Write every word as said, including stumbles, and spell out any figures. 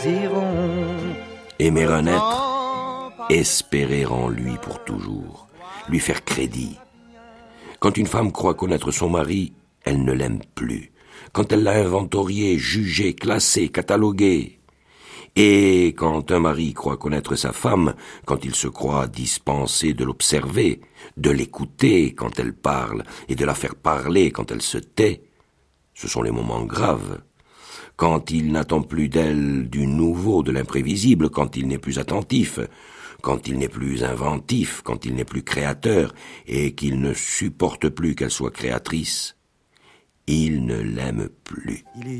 iront. Aimer un être, espérer en lui pour toujours, lui faire crédit. Quand une femme croit connaître son mari, elle ne l'aime plus. Quand elle l'a inventorié, jugé, classé, catalogué. Et quand un mari croit connaître sa femme, quand il se croit dispensé de l'observer, de l'écouter quand elle parle et de la faire parler quand elle se tait, ce sont les moments graves. Quand il n'attend plus d'elle du nouveau, de l'imprévisible, quand il n'est plus attentif, quand il n'est plus inventif, quand il n'est plus créateur, et qu'il ne supporte plus qu'elle soit créatrice, il ne l'aime plus.